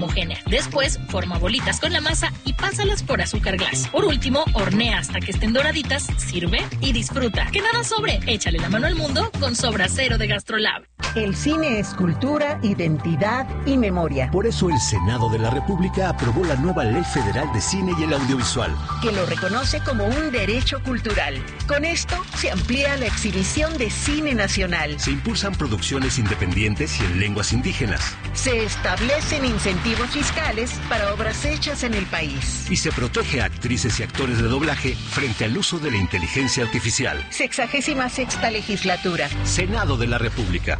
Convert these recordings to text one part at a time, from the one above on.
homogénea. Después, forma bolitas con la masa y pásalas por azúcar glass. Por último, hornea hasta que estén doraditas, sirve y disfruta. Que nada sobre, échale la mano al mundo con Sobra Cero de GastroLab. El cine es cultura, identidad y memoria. Por eso el Senado de la República aprobó la nueva Ley Federal de Cine y el Audiovisual, que lo reconoce como un derecho cultural. Con esto se amplía la exhibición de cine nacional. Se impulsan producciones independientes y en lenguas indígenas. Se establecen incentivos fiscales para obras hechas en el país. Y se protege a actrices y actores de doblaje frente al uso de la inteligencia artificial. 66ª legislatura. Senado de la República.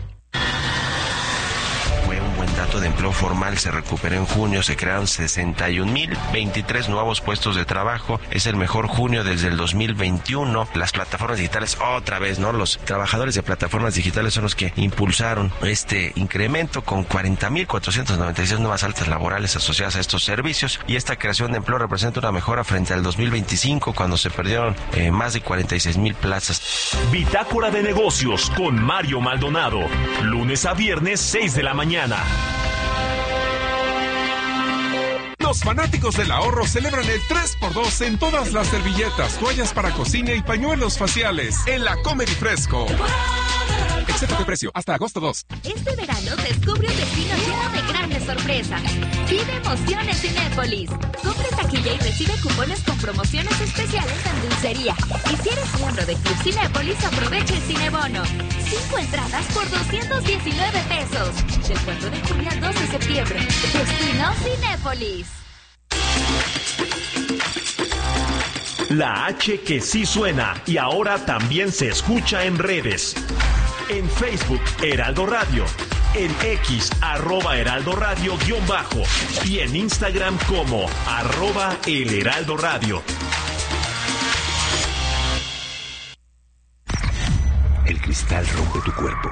Buen dato de empleo formal se recuperó en junio, se crearon 61,023 nuevos puestos de trabajo, es el mejor junio desde el 2021. Las plataformas digitales otra vez, ¿no? Los trabajadores de plataformas digitales son los que impulsaron este incremento con 40,496 nuevas altas laborales asociadas a estos servicios, y esta creación de empleo representa una mejora frente al 2025, cuando se perdieron más de 46,000 plazas. Bitácora de negocios con Mario Maldonado, lunes a viernes 6 de la mañana. Los fanáticos del ahorro celebran el 3x2 en todas las servilletas, toallas para cocina y pañuelos faciales en la Comedy Fresco. Excepto de precio, hasta agosto 2. Este verano descubre un destino lleno de grandes sorpresas. Vive emociones Cinépolis. Compre taquilla y recibe cupones con promociones especiales en dulcería. Y si eres miembro de Club Cinépolis, aprovecha el Cinebono. 5 entradas por 219 pesos. Del 4 de junio al 2 de septiembre. Destino Cinépolis. La H que sí suena y ahora también se escucha en redes. En Facebook, Heraldo Radio. En X, @Heraldo Radio _ y en Instagram como @El Heraldo Radio. El cristal rompe tu cuerpo,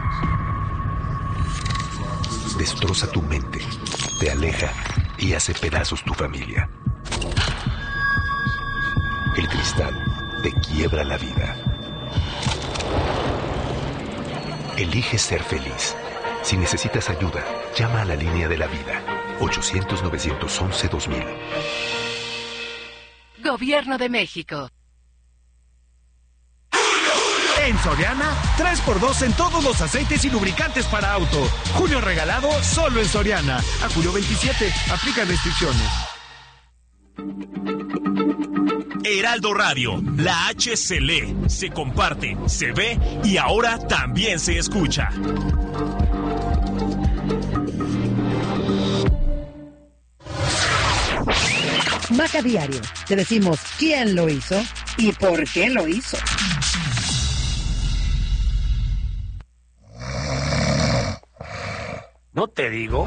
destroza tu mente, te aleja y hace pedazos tu familia. El cristal te quiebra la vida. Elige ser feliz. Si necesitas ayuda, llama a la línea de la vida. 800-911-2000. Gobierno de México. En Soriana, 3x2 en todos los aceites y lubricantes para auto. Julio regalado solo en Soriana. A julio 27. Aplica restricciones. Heraldo Radio, la H se lee, se comparte, se ve y ahora también se escucha. Maca Diario, te decimos quién lo hizo y por qué lo hizo. ¿No te digo?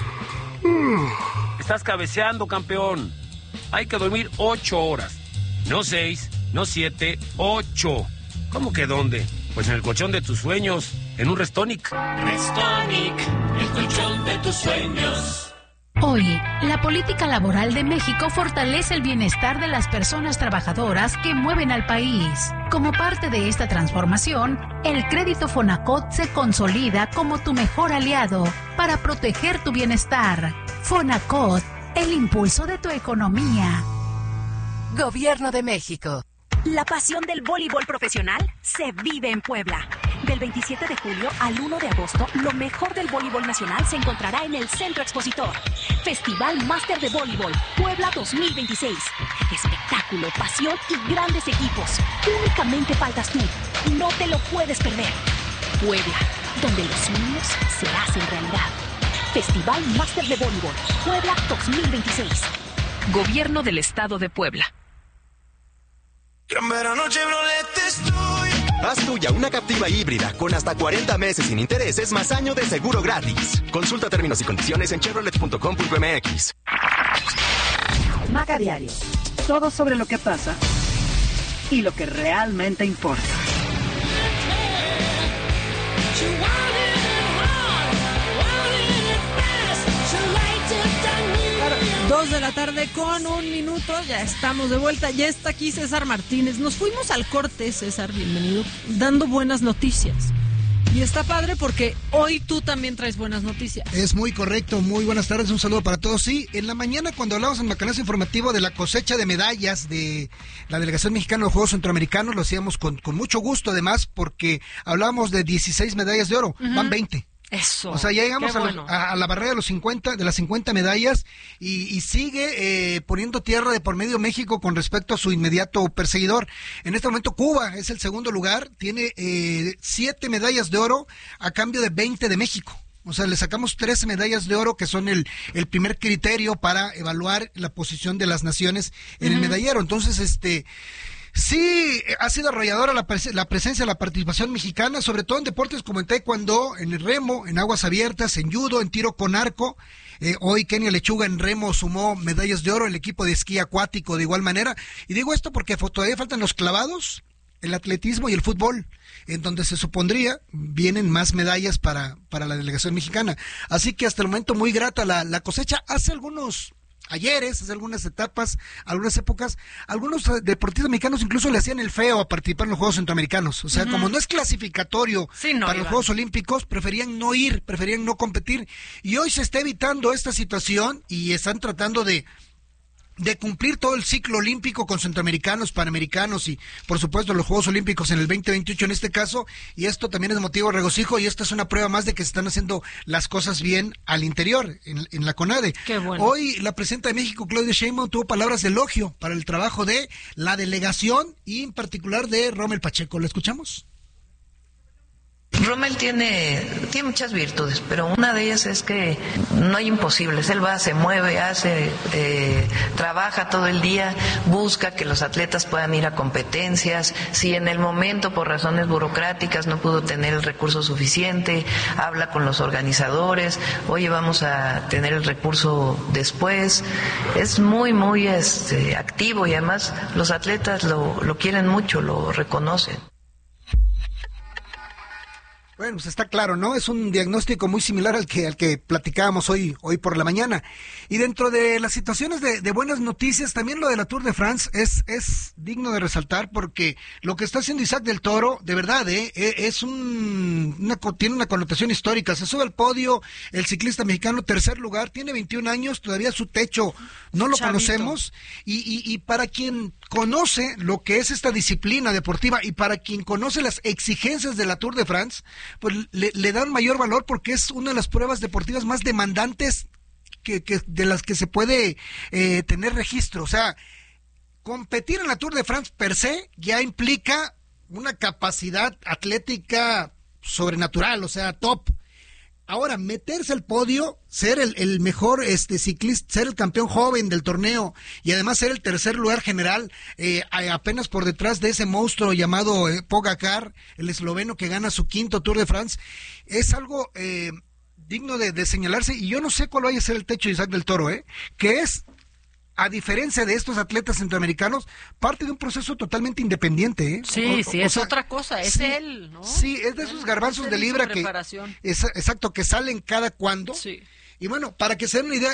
Estás cabeceando, campeón. Hay que dormir 8 horas. No 6, no 7, 8. ¿Cómo que dónde? Pues en el colchón de tus sueños, en un Restonic. Restonic, el colchón de tus sueños. Hoy, la política laboral de México fortalece el bienestar de las personas trabajadoras que mueven al país. Como parte de esta transformación, el crédito Fonacot se consolida como tu mejor aliado para proteger tu bienestar. Fonacot, el impulso de tu economía. Gobierno de México. La pasión del voleibol profesional se vive en Puebla. Del 27 de julio al 1 de agosto, lo mejor del voleibol nacional se encontrará en el Centro Expositor. Festival Máster de Voleibol Puebla 2026. Espectáculo, pasión y grandes equipos. Únicamente faltas tú. No te lo puedes perder. Puebla, donde los sueños se hacen realidad. Festival Máster de Voleibol Puebla 2026. Gobierno del Estado de Puebla. Haz tuya una Captiva híbrida con hasta 40 meses sin intereses más año de seguro gratis. Consulta términos y condiciones en chevrolet.com.mx. Maca Diario. Todo sobre lo que pasa y lo que realmente importa. 2 de la tarde con 1 minuto, ya estamos de vuelta, ya está aquí César Martínez. Nos fuimos al corte, César, bienvenido, dando buenas noticias. Y está padre porque hoy tú también traes buenas noticias. Es muy correcto, muy buenas tardes, un saludo para todos. Sí, en la mañana cuando hablamos en Macanazo Informativo de la cosecha de medallas de la Delegación Mexicana de los Juegos Centroamericanos, lo hacíamos con mucho gusto además, porque hablábamos de 16 medallas de oro, van 20. Eso. O sea, ya llegamos a la barrera de las 50 medallas y sigue poniendo tierra de por medio México con respecto a su inmediato perseguidor. En este momento Cuba es el segundo lugar, tiene 7 medallas de oro a cambio de 20 de México. O sea, le sacamos 13 medallas de oro, que son el primer criterio para evaluar la posición de las naciones en el medallero. Entonces, sí, ha sido arrolladora la presencia, la participación mexicana, sobre todo en deportes como en taekwondo, en el remo, en aguas abiertas, en judo, en tiro con arco. Hoy Kenia Lechuga en remo sumó medallas de oro, el equipo de esquí acuático de igual manera. Y digo esto porque todavía faltan los clavados, el atletismo y el fútbol, en donde se supondría vienen más medallas para la delegación mexicana. Así que hasta el momento muy grata la cosecha. Hace algunas etapas, algunas épocas, algunos deportistas mexicanos incluso le hacían el feo a participar en los Juegos Centroamericanos. O sea, como no es clasificatorio para los Juegos Olímpicos, preferían no ir, preferían no competir. Y hoy se está evitando esta situación y están tratando de cumplir todo el ciclo olímpico con centroamericanos, panamericanos y por supuesto los Juegos Olímpicos en el 2028 en este caso, y esto también es motivo de regocijo y esta es una prueba más de que se están haciendo las cosas bien al interior, en la CONADE. Qué bueno. Hoy la presidenta de México, Claudia Sheinbaum, tuvo palabras de elogio para el trabajo de la delegación y en particular de Rommel Pacheco. ¿Lo escuchamos? Rommel tiene muchas virtudes, pero una de ellas es que no hay imposibles. Él va, se mueve, trabaja todo el día, busca que los atletas puedan ir a competencias. Si en el momento, por razones burocráticas, no pudo tener el recurso suficiente, habla con los organizadores. Oye, vamos a tener el recurso después. Es muy, muy activo y además los atletas lo quieren mucho, lo reconocen. Bueno, pues está claro, ¿no? Es un diagnóstico muy similar al que platicábamos hoy por la mañana. Y dentro de las situaciones de buenas noticias, también lo de la Tour de France es digno de resaltar porque lo que está haciendo Isaac del Toro, de verdad, tiene una connotación histórica. Se sube al podio el ciclista mexicano, tercer lugar, tiene 21 años, todavía su techo no lo conocemos. Y para quien conoce lo que es esta disciplina deportiva y para quien conoce las exigencias de la Tour de France, pues le dan mayor valor porque es una de las pruebas deportivas más demandantes que de las que se puede tener registro. O sea, competir en la Tour de France per se ya implica una capacidad atlética sobrenatural, o sea, top. Ahora, meterse al podio, ser el mejor ciclista, ser el campeón joven del torneo y además ser el tercer lugar general, apenas por detrás de ese monstruo llamado Pogačar, el esloveno que gana su quinto Tour de France, es algo digno de señalarse. Y yo no sé cuál vaya a ser el techo de Isaac del Toro, que es, a diferencia de estos atletas centroamericanos, parte de un proceso totalmente independiente. Sí, es otra cosa, es él, ¿no? Sí, es de esos garbanzos de libra que, exacto, que salen cada cuando. Sí. Y bueno, para que se den una idea,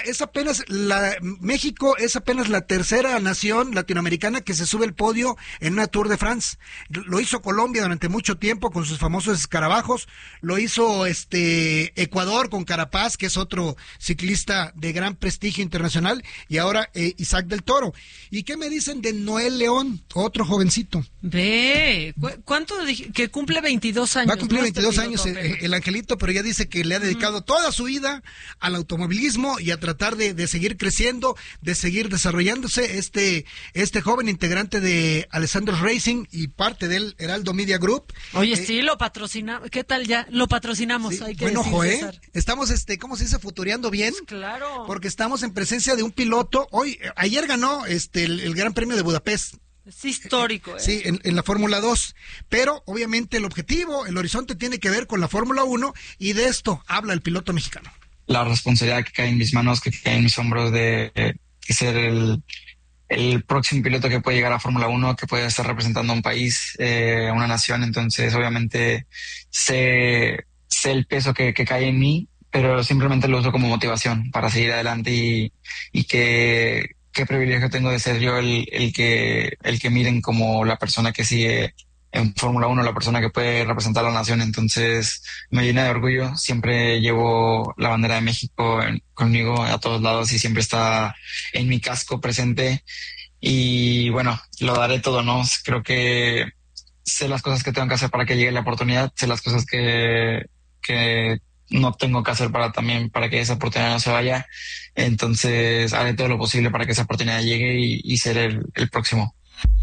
México es apenas la tercera nación latinoamericana que se sube al podio en una Tour de France. Lo hizo Colombia durante mucho tiempo con sus famosos escarabajos, lo hizo Ecuador con Carapaz, que es otro ciclista de gran prestigio internacional, y ahora Isaac del Toro. ¿Y qué me dicen de Noel León, otro jovencito? ¿Cuánto? Que cumple 22 años. Va a cumplir 22 años el angelito, pero ya dice que le ha dedicado toda su vida al automovilismo y a tratar de seguir creciendo, de seguir desarrollándose. Este joven integrante de Alessandro Racing y parte del Heraldo Media Group. Oye, sí, lo patrocinamos. ¿Qué tal ya? Lo patrocinamos. Sí, hay que buen ojo, César. Estamos, ¿cómo se dice? Futureando bien. Claro. Porque estamos en presencia de un piloto. Ayer ganó el Gran Premio de Budapest. Es histórico. Sí, en la Fórmula 2, pero obviamente el objetivo, el horizonte tiene que ver con la Fórmula 1 y de esto habla el piloto mexicano. La responsabilidad que cae en mis manos, que cae en mis hombros de ser el próximo piloto que puede llegar a Fórmula 1, que puede estar representando a un país, a una nación. Entonces obviamente sé el peso que cae en mí, pero simplemente lo uso como motivación para seguir adelante y qué privilegio tengo de ser yo el que miren como la persona que sigue en Fórmula 1 la persona que puede representar a la nación, entonces me llena de orgullo. Siempre llevo la bandera de México conmigo a todos lados y siempre está en mi casco presente y bueno, lo daré todo, ¿no? Creo que sé las cosas que tengo que hacer para que llegue la oportunidad, sé las cosas que no tengo que hacer para que esa oportunidad no se vaya, entonces haré todo lo posible para que esa oportunidad llegue y seré el próximo.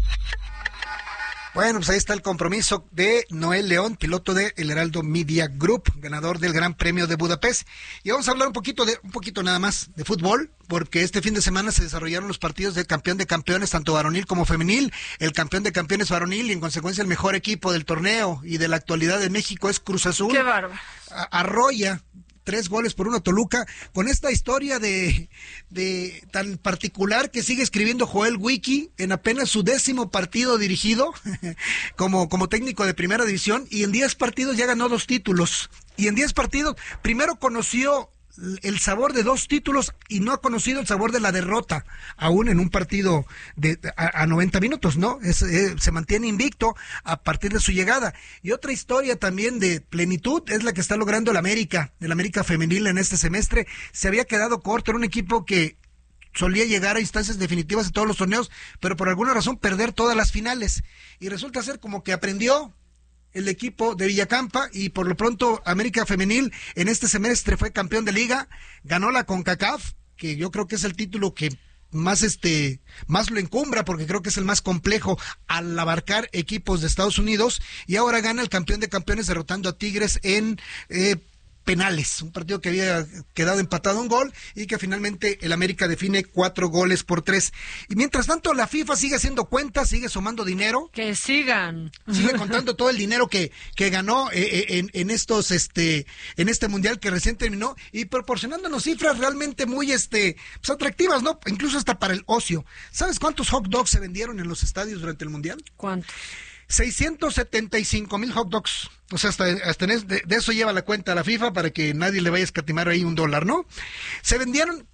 Bueno, pues ahí está el compromiso de Noel León, piloto de El Heraldo Media Group, ganador del Gran Premio de Budapest. Y vamos a hablar un poquito nada más de fútbol, porque este fin de semana se desarrollaron los partidos de campeón de campeones, tanto varonil como femenil. El campeón de campeones varonil y en consecuencia el mejor equipo del torneo y de la actualidad de México es Cruz Azul. ¡Qué bárbaro! Arrolla 3-1 Toluca, con esta historia de tan particular que sigue escribiendo Joel Wiki en apenas su 10º partido dirigido como técnico de primera división, y en 10 partidos ya ganó 2 títulos, y en 10 partidos primero conoció el sabor de 2 títulos y no ha conocido el sabor de la derrota aún en un partido a 90 minutos, ¿no? Se mantiene invicto a partir de su llegada. Y otra historia también de plenitud es la que está logrando el América femenil en este semestre. Se había quedado corto, era un equipo que solía llegar a instancias definitivas de todos los torneos, pero por alguna razón perder todas las finales, y resulta ser como que aprendió el equipo de Villacampa, y por lo pronto América Femenil en este semestre fue campeón de liga, ganó la CONCACAF, que yo creo que es el título que más lo encumbra, porque creo que es el más complejo al abarcar equipos de Estados Unidos, y ahora gana el campeón de campeones derrotando a Tigres en penales, un partido que había quedado empatado a 1 gol y que finalmente el América define 4-3. Y mientras tanto la FIFA sigue haciendo cuentas, sigue sumando dinero. Que sigan. Sigue contando todo el dinero que ganó en este mundial que recién terminó, y proporcionándonos cifras realmente muy pues atractivas, ¿no? Incluso hasta para el ocio. ¿Sabes cuántos hot dogs se vendieron en los estadios durante el mundial? ¿Cuántos? 675,000 hot dogs. O sea, hasta de eso lleva la cuenta a la FIFA para que nadie le vaya a escatimar ahí $1, ¿no? Se vendieron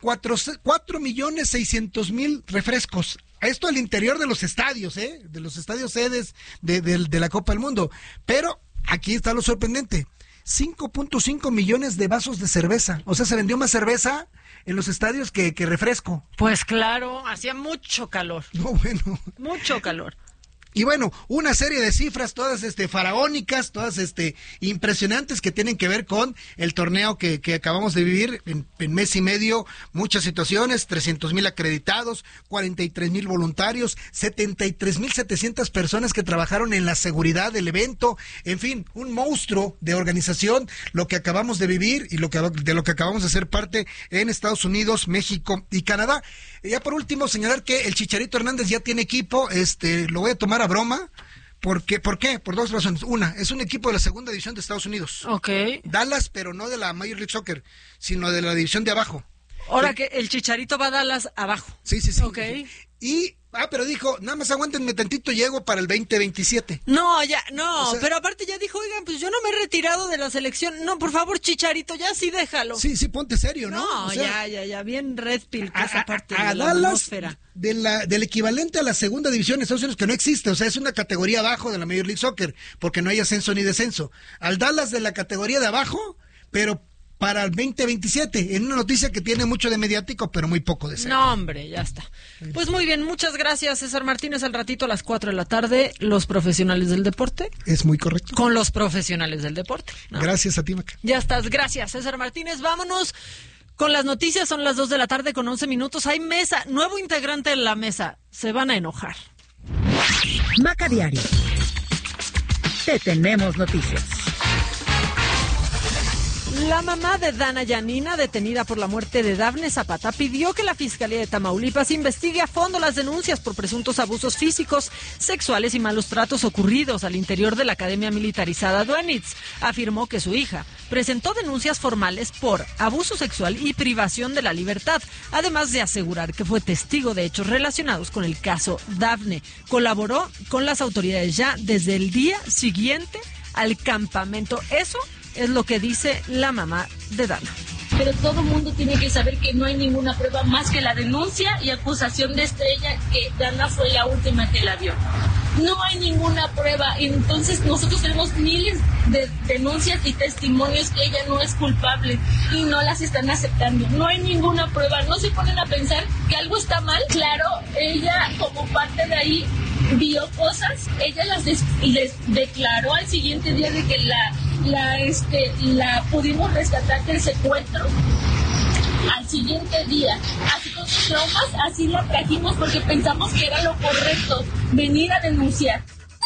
4,600,000 refrescos. Esto al interior de los estadios, de los estadios sedes de la Copa del Mundo. Pero aquí está lo sorprendente. 5.5 millones de vasos de cerveza. O sea, se vendió más cerveza en los estadios que refresco. Pues claro, hacía mucho calor. No, bueno. Mucho calor. Y bueno, una serie de cifras todas faraónicas, todas impresionantes, que tienen que ver con el torneo que acabamos de vivir en mes y medio. Muchas situaciones: 300,000 acreditados, 43,000 voluntarios, 73,700 personas que trabajaron en la seguridad del evento. En fin, un monstruo de organización, lo que acabamos de vivir y de lo que acabamos de ser parte en Estados Unidos, México y Canadá. Y ya por último, señalar que el Chicharito Hernández ya tiene equipo. Lo voy a tomar a broma. ¿Por qué? Por 2 razones. Una, es un equipo de la segunda división de Estados Unidos. Ok. Dallas, pero no de la Major League Soccer, sino de la división de abajo. Ahora que el Chicharito va a Dallas abajo. Sí. Ok. Pero dijo, nada más aguántenme tantito, llego para el 2027. No, pero aparte ya dijo, oigan, pues yo no me he retirado de la selección. No, por favor, Chicharito, ya sí déjalo. Sí, ponte serio, ¿no? No, ya, bien Red Pill, que esa parte de la Dallas, atmósfera. Del equivalente a la segunda división de Estados Unidos, que no existe, o sea, es una categoría abajo de la Major League Soccer, porque no hay ascenso ni descenso. Al Dallas de la categoría de abajo, pero para el 2027, en una noticia que tiene mucho de mediático, pero muy poco de serio. No, hombre, ya está. Pues muy bien, muchas gracias, César Martínez. Al ratito a las 4 de la tarde, los profesionales del deporte. Es muy correcto. Con los profesionales del deporte, ¿no? Gracias a ti, Maca. Ya estás, gracias, César Martínez. Vámonos con las noticias, son las 2 de la tarde con 11 minutos. Hay mesa, nuevo integrante en la mesa. Se van a enojar. Maca Diario. Te tenemos noticias. La mamá de Dana Yanina, detenida por la muerte de Dafne Zapata, pidió que la Fiscalía de Tamaulipas investigue a fondo las denuncias por presuntos abusos físicos, sexuales y malos tratos ocurridos al interior de la Academia Militarizada Duenitz. Afirmó que su hija presentó denuncias formales por abuso sexual y privación de la libertad, además de asegurar que fue testigo de hechos relacionados con el caso Dafne. Colaboró con las autoridades ya desde el día siguiente al campamento. Eso es lo que dice la mamá de Dana. Pero todo el mundo tiene que saber que no hay ninguna prueba más que la denuncia y acusación de Estrella, que Dana fue la última que la vio. No hay ninguna prueba. Entonces nosotros tenemos miles de denuncias y testimonios que ella no es culpable y no las están aceptando. No hay ninguna prueba. No se ponen a pensar que algo está mal. Claro, ella como parte de ahí vio cosas. Ella les declaró al siguiente día de que la pudimos rescatar del secuestro. Al siguiente día, así con sus traumas, así la trajimos porque pensamos que era lo correcto, venir a denunciar.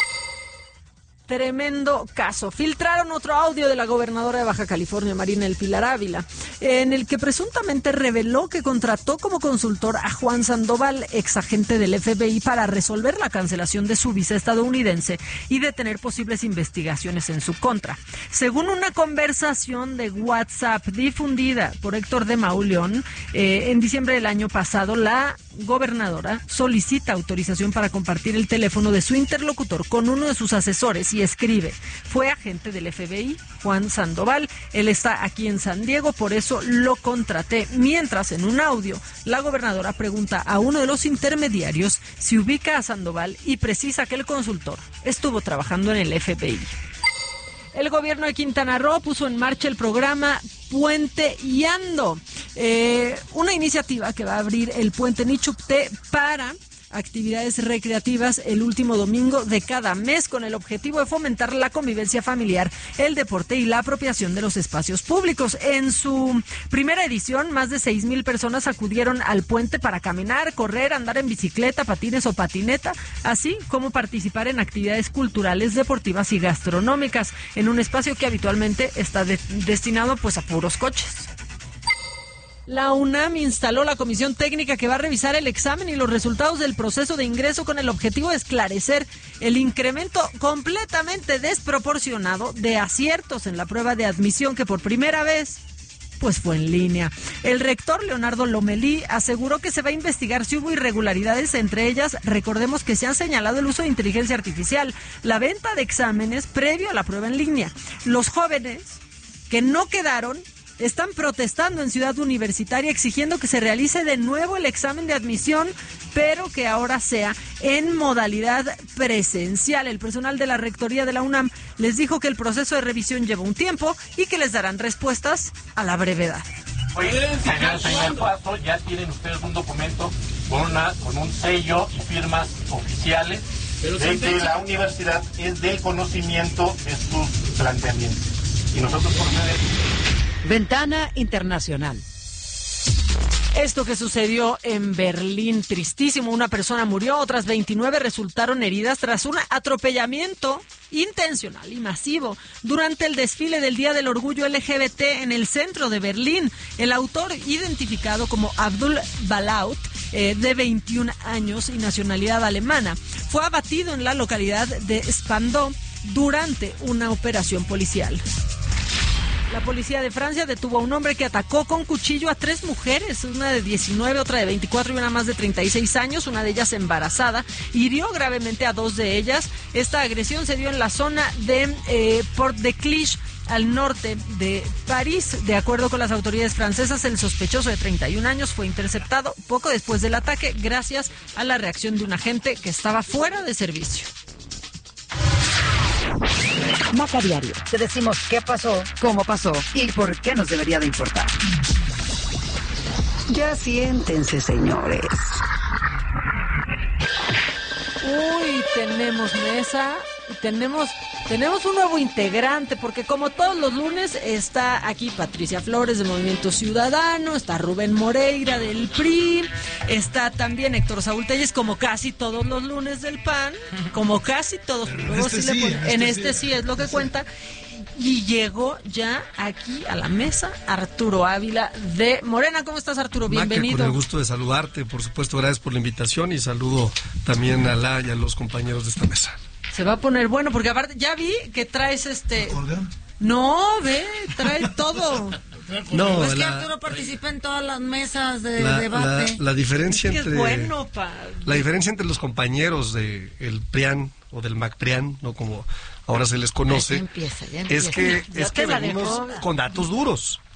Tremendo caso. Filtraron otro audio de la gobernadora de Baja California, Marina del Pilar Ávila, en el que presuntamente reveló que contrató como consultor a Juan Sandoval, ex agente del FBI, para resolver la cancelación de su visa estadounidense y detener posibles investigaciones en su contra. Según una conversación de WhatsApp difundida por Héctor de Mauleón, en diciembre del año pasado, la gobernadora solicita autorización para compartir el teléfono de su interlocutor con uno de sus asesores y escribe: fue agente del FBI, Juan Sandoval, él está aquí en San Diego, por eso lo contraté. Mientras, en un audio, la gobernadora pregunta a uno de los intermediarios si ubica a Sandoval y precisa que el consultor estuvo trabajando en el FBI. El gobierno de Quintana Roo puso en marcha el programa Puenteando, una iniciativa que va a abrir el puente Nichupté para actividades recreativas el último domingo de cada mes, con el objetivo de fomentar la convivencia familiar, el deporte y la apropiación de los espacios públicos. En su primera edición, más de 6,000 personas acudieron al puente para caminar, correr, andar en bicicleta, patines o patineta, así como participar en actividades culturales, deportivas y gastronómicas, en un espacio que habitualmente está destinado pues a puros coches. La UNAM instaló la comisión técnica que va a revisar el examen y los resultados del proceso de ingreso con el objetivo de esclarecer el incremento completamente desproporcionado de aciertos en la prueba de admisión que por primera vez pues fue en línea. El rector Leonardo Lomelí aseguró que se va a investigar si hubo irregularidades, entre ellas, recordemos que se ha señalado el uso de inteligencia artificial, la venta de exámenes previo a la prueba en línea. Los jóvenes que no quedaron están protestando en Ciudad Universitaria exigiendo que se realice de nuevo el examen de admisión, pero que ahora sea en modalidad presencial. El personal de la Rectoría de la UNAM les dijo que el proceso de revisión lleva un tiempo y que les darán respuestas a la brevedad. Oye, señor Paso, ya tienen ustedes un documento con un sello y firmas oficiales de que la universidad es del conocimiento de sus planteamientos. Y nosotros por medio... Ventana Internacional. Esto que sucedió en Berlín, tristísimo. Una persona murió, otras 29 resultaron heridas tras un atropellamiento intencional y masivo durante el desfile del Día del Orgullo LGBT en el centro de Berlín. El autor, identificado como Abdul Balaut, de 21 años y nacionalidad alemana, fue abatido en la localidad de Spandau durante una operación policial. La policía de Francia detuvo a un hombre que atacó con cuchillo a 3 mujeres, una de 19, otra de 24 y una más de 36 años, una de ellas embarazada. Hirió gravemente a 2 de ellas. Esta agresión se dio en la zona de Port de Clichy, al norte de París. De acuerdo con las autoridades francesas, el sospechoso de 31 años fue interceptado poco después del ataque gracias a la reacción de un agente que estaba fuera de servicio. Maca Diario. Te decimos qué pasó, cómo pasó y por qué nos debería de importar. Ya siéntense, señores. Uy, tenemos mesa, tenemos un nuevo integrante, porque como todos los lunes está aquí Patricia Flores de Movimiento Ciudadano, está Rubén Moreira del PRI, está también Héctor Saúl Telles, como casi todos los lunes del PAN, como casi todos. En este sí es lo que cuenta. Y llegó ya aquí a la mesa Arturo Ávila de Morena. ¿Cómo estás, Arturo? Bienvenido. Con el gusto de saludarte, por supuesto, gracias por la invitación y saludo también a la y a los compañeros de esta mesa. Se va a poner bueno, porque aparte ya vi que traes ¿Acordeón? No, ve, trae todo. No, es que Arturo participa en todas las mesas de debate. La diferencia es que entre es bueno, la diferencia entre los compañeros de el PRIAN o del MacPRIAN, no como ahora se les conoce, ya empieza. es que venimos con datos duros.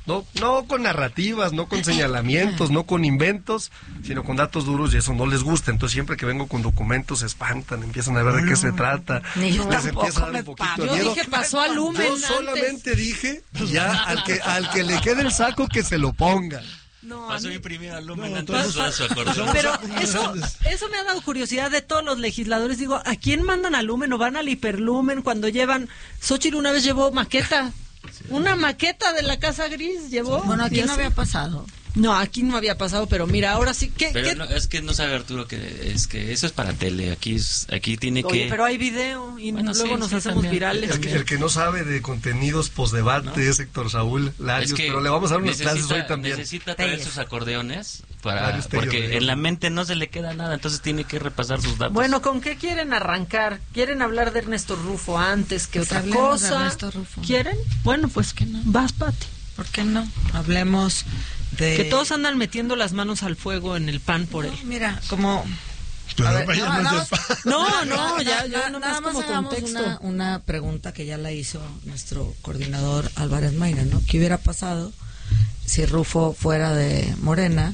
No con narrativas, no con señalamientos, no con inventos, sino con datos duros, y eso no les gusta. Entonces siempre que vengo con documentos se espantan, empiezan a ver de qué se trata. Ni yo les tampoco empieza a dar me un poquito paro. de Yo miedo. dije, pasó a Lumen Yo antes. solamente dije, ya al que le quede el saco que se lo ponga. Pasó a imprimir al Lumen antes de su acordeón. Pero eso me ha dado curiosidad de todos los legisladores. Digo, ¿a quién mandan al Lumen o van al Hiperlumen cuando llevan? Xochitl una vez llevó maqueta. Una maqueta de la Casa Gris llevó. Bueno, aquí no había pasado. No, aquí no había pasado, pero mira, ahora sí. Pero no, es que no sabe Arturo que eso es para tele. Aquí tiene Oye, que. pero hay video y luego sí, nos sí, hacemos también. virales. El que no sabe de contenidos postdebate es Héctor Saúl Larios, pero le vamos a dar unas clases hoy también. Necesita traer sus acordeones Larios Tello, porque en la mente no se le queda nada, entonces tiene que repasar sus datos. Bueno, ¿con qué quieren arrancar? ¿Quieren hablar de Ernesto Rufo antes que Pues otra hablemos de cosa? Ernesto Rufo. ¿Quieren? Bueno, pues que no. Vas, Pati. ¿Por qué no? Hablemos de... Que todos andan metiendo las manos al fuego en el PAN por él. Mira, como... Pero A ver, vaya, no, no es no, del PAN. No, ya nomás nada más como hagamos contexto. una pregunta que ya la hizo nuestro coordinador Álvarez Mayra, ¿no? ¿Qué hubiera pasado si Rufo fuera de Morena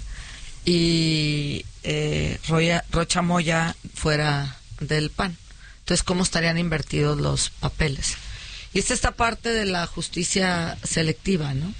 y Rocha Moya fuera del PAN? Entonces, ¿cómo estarían invertidos los papeles? Y esta parte de la justicia selectiva, ¿no?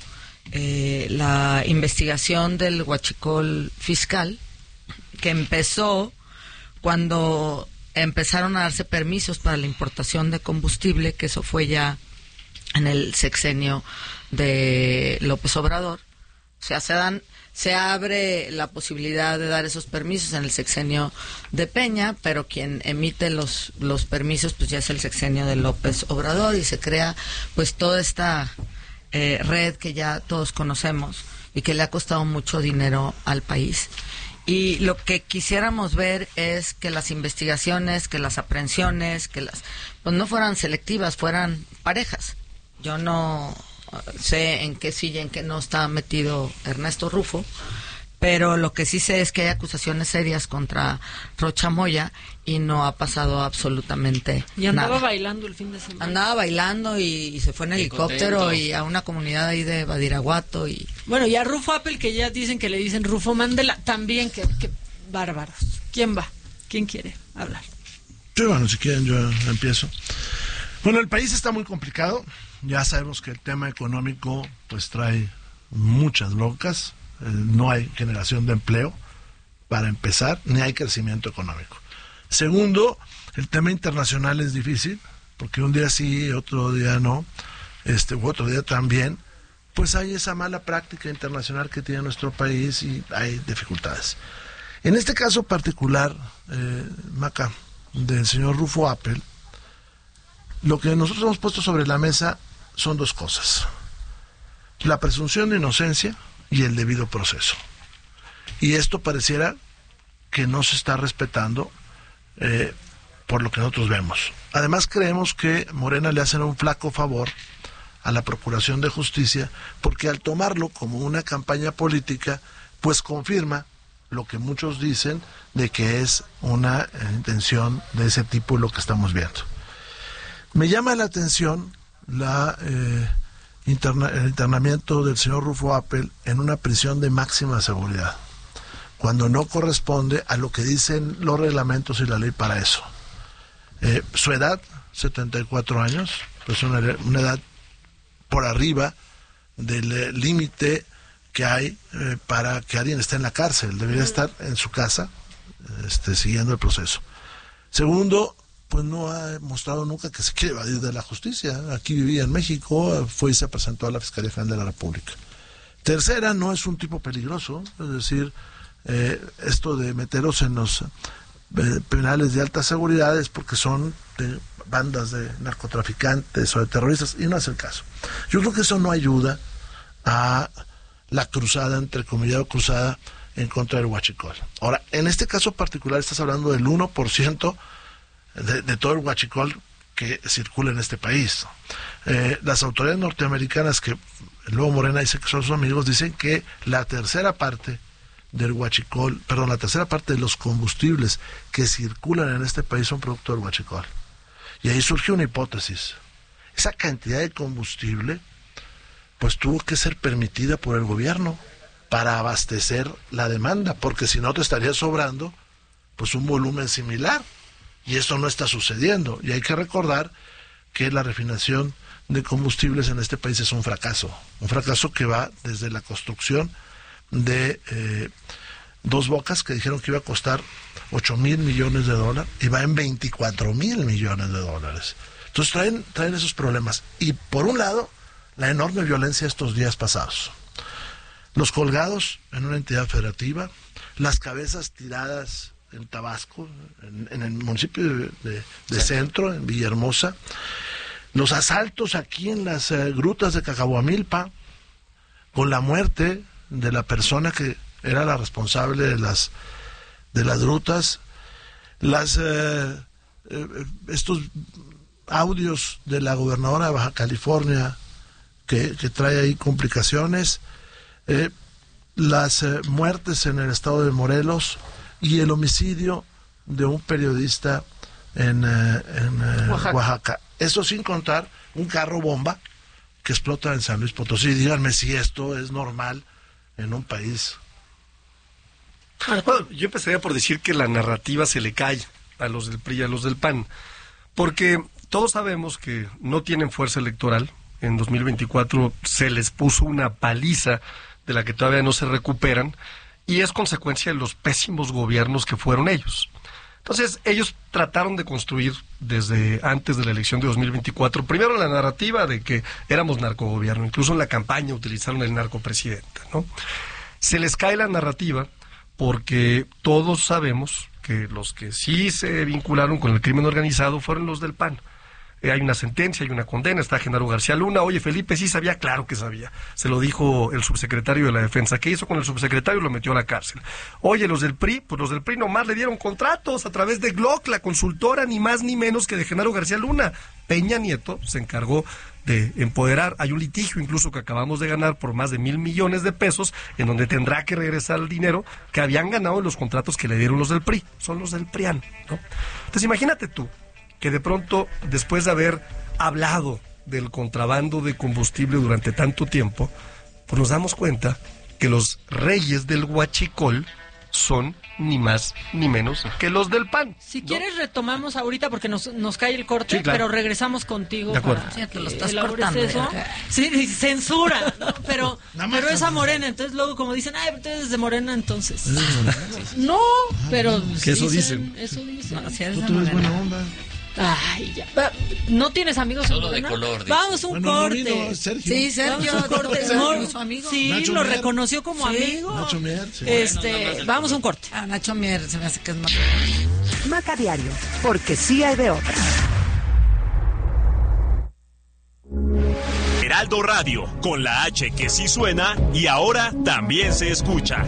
La investigación del huachicol fiscal, que empezó cuando empezaron a darse permisos para la importación de combustible, que eso fue ya en el sexenio de López Obrador. O sea, se abre la posibilidad de dar esos permisos en el sexenio de Peña, pero quien emite los permisos pues ya es el sexenio de López Obrador, y se crea pues toda esta red que ya todos conocemos y que le ha costado mucho dinero al país. Y lo que quisiéramos ver es que las investigaciones, que las aprehensiones, pues no fueran selectivas, fueran parejas. Yo no sé en qué sí y en qué no está metido Ernesto Rufo, pero lo que sí sé es que hay acusaciones serias contra Rocha Moya y no ha pasado absolutamente Y andaba nada. bailando el fin de semana. Andaba bailando y se fue en helicóptero contento. y a una comunidad ahí de Badiraguato y... Bueno, y a Rufo Apple, que ya dicen que le dicen Rufo Mandela, también que bárbaros. ¿Quién va? ¿Quién quiere hablar? Sí, bueno, si quieren yo empiezo. Bueno, el país está muy complicado. Ya sabemos que el tema económico pues trae muchas broncas. No hay generación de empleo para empezar, ni hay crecimiento económico. Segundo, el tema internacional es difícil, porque un día sí, otro día no, otro día también, pues hay esa mala práctica internacional que tiene nuestro país y hay dificultades. En este caso particular, Maca, del señor Rufo Apple, lo que nosotros hemos puesto sobre la mesa son dos cosas: la presunción de inocencia y el debido proceso. Y esto pareciera que no se está respetando por lo que nosotros vemos. Además, creemos que Morena le hacen un flaco favor a la Procuración de Justicia, porque al tomarlo como una campaña política, pues confirma lo que muchos dicen de que es una intención de ese tipo lo que estamos viendo. Me llama la atención el internamiento del señor Rufo Apple en una prisión de máxima seguridad, cuando no corresponde a lo que dicen los reglamentos y la ley para eso. Su edad, 74 años, pues una edad por arriba del límite que hay para que alguien esté en la cárcel. Debería estar en su casa siguiendo el proceso. Segundo, pues no ha mostrado nunca que se quiere evadir de la justicia. Aquí vivía en México, fue y se presentó a la Fiscalía General de la República. Tercera, no es un tipo peligroso, es decir, esto de meteros en los penales de alta seguridad es porque son de bandas de narcotraficantes o de terroristas, y no es el caso. Yo creo que eso no ayuda a la cruzada, entrecomillado cruzada, en contra del huachicol. Ahora, en este caso particular estás hablando del 1% de todo el huachicol que circula en este país. Las autoridades norteamericanas, que luego Morena dice que son sus amigos, dicen que la tercera parte del huachicol, la tercera parte de los combustibles que circulan en este país son producto del huachicol. Y ahí surge una hipótesis: esa cantidad de combustible pues tuvo que ser permitida por el gobierno para abastecer la demanda, porque si no te estaría sobrando pues un volumen similar, y eso no está sucediendo. Y hay que recordar que la refinación de combustibles en este país es un fracaso que va desde la construcción de Dos Bocas, que dijeron que iba a costar $8,000 millones y va en $24,000 millones. Entonces traen esos problemas. Y por un lado, la enorme violencia estos días pasados. Los colgados en una entidad federativa, las cabezas tiradas en Tabasco, en el municipio de Centro, en Villahermosa, los asaltos aquí en las grutas de Cacahuamilpa, con la muerte de la persona que era la responsable de las grutas, estos audios de la gobernadora de Baja California que trae ahí complicaciones, las muertes en el estado de Morelos y el homicidio de un periodista en Oaxaca. Eso sin contar un carro bomba que explota en San Luis Potosí. Díganme si esto es normal en un país. Bueno, yo empezaría por decir que la narrativa se le cae a los del PRI y a los del PAN, porque todos sabemos que no tienen fuerza electoral. En 2024 se les puso una paliza de la que todavía no se recuperan, y es consecuencia de los pésimos gobiernos que fueron ellos. Entonces, ellos trataron de construir desde antes de la elección de 2024, primero la narrativa de que éramos narcogobierno, incluso en la campaña utilizaron el narcopresidente, ¿no? Se les cae la narrativa porque todos sabemos que los que sí se vincularon con el crimen organizado fueron los del PAN. Hay una sentencia, hay una condena, está Genaro García Luna. Oye, Felipe sí sabía, claro que sabía. Se lo dijo el subsecretario de la Defensa. ¿Qué hizo con el subsecretario? Lo metió a la cárcel. Oye, los del PRI, pues los del PRI nomás le dieron contratos a través de Glock, la consultora, ni más ni menos que de Genaro García Luna. Peña Nieto se encargó de empoderar. Hay un litigio incluso que acabamos de ganar por más de $1,000 millones, en donde tendrá que regresar el dinero que habían ganado en los contratos que le dieron los del PRI. Son los del PRIAN, ¿no? Entonces imagínate tú que de pronto, después de haber hablado del contrabando de combustible durante tanto tiempo, pues nos damos cuenta que los reyes del huachicol son ni más ni menos que los del PAN. Si quieres retomamos ahorita porque nos cae el corte, sí, claro, pero regresamos contigo. De acuerdo. Para te lo estás cortando. Eso. Sí, censura, ¿no? Pero esa Morena, entonces luego como dicen, ay, tú eres de Morena, entonces. No, pero que eso dicen. Eso dicen. No, si eres Tú eres buena onda. Ay, ya. ¿No tienes amigos solo en de color? Dice. Vamos un corte. No, Sergio. Sí, Sergio. Vamos un corte. Su amigo. Sí, Nacho lo Mier. reconoció como amigo. Nacho Mier, sí. Vamos un corte. Nacho Mier se me hace que es más. Maca Diario, porque sí hay de otra. Heraldo Radio, con la H que sí suena y ahora también se escucha.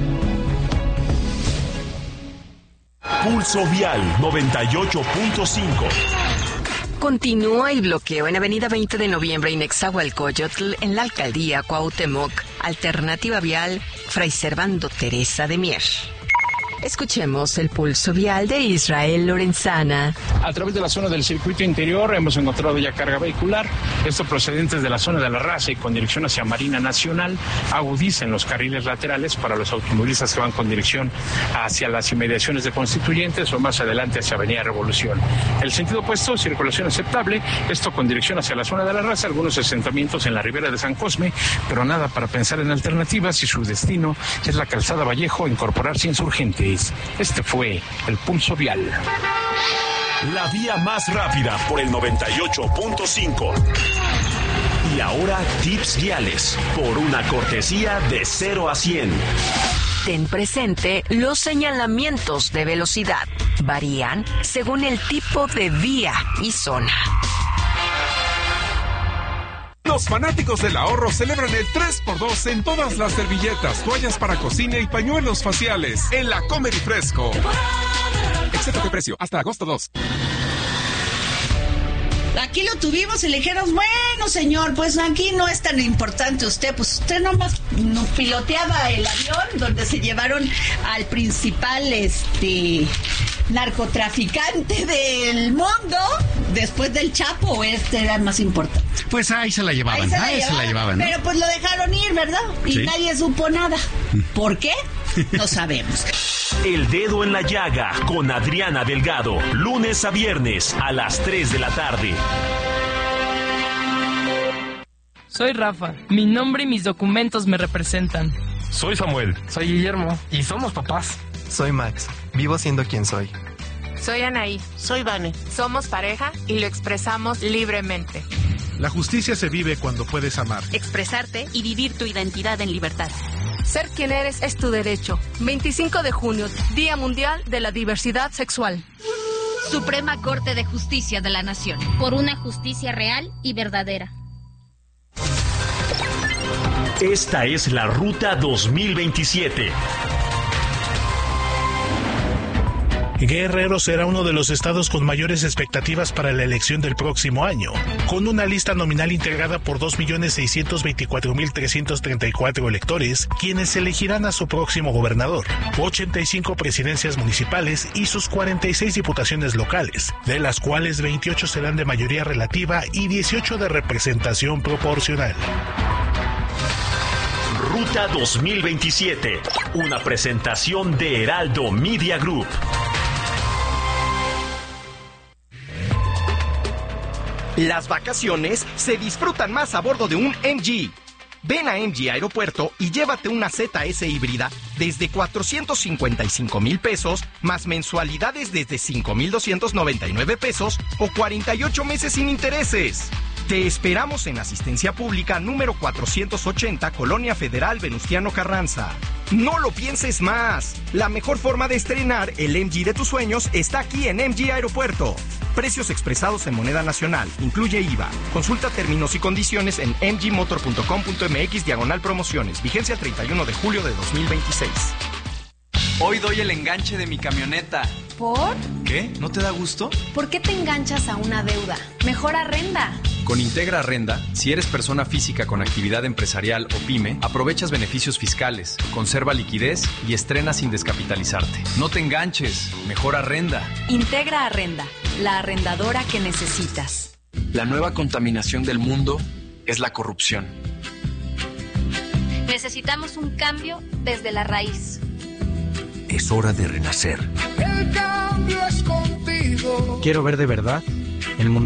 Pulso Vial 98.5. Continúa el bloqueo en Avenida 20 de Noviembre y Nezahualcóyotl en la Alcaldía Cuauhtémoc. Alternativa vial Fray Servando Teresa de Mier. Escuchemos el pulso vial de Israel Lorenzana. A través de la zona del circuito interior hemos encontrado ya carga vehicular, esto procedentes de la zona de la Raza y con dirección hacia Marina Nacional. Agudicen los carriles laterales para los automovilistas que van con dirección hacia las inmediaciones de Constituyentes o más adelante hacia Avenida Revolución. El sentido opuesto, circulación aceptable, esto con dirección hacia la zona de la Raza, algunos asentamientos en la ribera de San Cosme, pero nada para pensar en alternativas y su destino es la calzada Vallejo, incorporarse Insurgentes. Este fue el Pulso Vial. La vía más rápida por el 98.5. Y ahora tips viales por una cortesía de 0 a 100. Ten presente los señalamientos de velocidad. Varían según el tipo de vía y zona. Los fanáticos del ahorro celebran el 3x2 en todas las servilletas, toallas para cocina y pañuelos faciales en la Comer y Fresco. Excepto que precio, hasta agosto 2. La aquí lo tuvimos y le dijeron, bueno, señor, pues aquí no es tan importante usted, pues usted nomás no piloteaba el avión donde se llevaron al principal narcotraficante del mundo, después del Chapo, era el más importante. Pues ahí se la llevaban, ¿no? Pero pues lo dejaron ir, ¿verdad? Y sí. Nadie supo nada. ¿Por qué? No sabemos. El Dedo en la Llaga con Adriana Delgado, lunes a viernes a las 3 de la tarde. Soy Rafa, mi nombre y mis documentos me representan. Soy Samuel. Soy Guillermo y somos papás. Soy Max, vivo siendo quien soy. Soy Anaí. Soy Vane. Somos pareja y lo expresamos libremente. La justicia se vive cuando puedes amar, expresarte y vivir tu identidad en libertad. Ser quien eres es tu derecho. 25 de junio, Día Mundial de la Diversidad Sexual. Suprema Corte de Justicia de la Nación. Por una justicia real y verdadera. Esta es la Ruta 2027. Guerrero será uno de los estados con mayores expectativas para la elección del próximo año, con una lista nominal integrada por 2.624.334 electores, quienes elegirán a su próximo gobernador, 85 presidencias municipales y sus 46 diputaciones locales, de las cuales 28 serán de mayoría relativa y 18 de representación proporcional. Ruta 2027, una presentación de Heraldo Media Group. Las vacaciones se disfrutan más a bordo de un MG. Ven a MG Aeropuerto y llévate una ZS híbrida desde 455,000 pesos, más mensualidades desde 5,299 pesos o 48 meses sin intereses. Te esperamos en Asistencia Pública número 480, Colonia Federal Venustiano Carranza. No lo pienses más. La mejor forma de estrenar el MG de tus sueños está aquí en MG Aeropuerto. Precios expresados en moneda nacional. Incluye IVA. Consulta términos y condiciones en mgmotor.com.mx/promociones. Vigencia el 31 de julio de 2026. Hoy doy el enganche de mi camioneta. ¿Por? ¿Qué? ¿No te da gusto? ¿Por qué te enganchas a una deuda? Mejor arrenda. Con Integra Arrenda, si eres persona física con actividad empresarial o pyme, aprovechas beneficios fiscales, conserva liquidez y estrena sin descapitalizarte. No te enganches, mejor arrenda. Integra Arrenda, la arrendadora que necesitas. La nueva contaminación del mundo es la corrupción. Necesitamos un cambio desde la raíz. Es hora de renacer. El cambio es contigo. Quiero ver de verdad el mundo.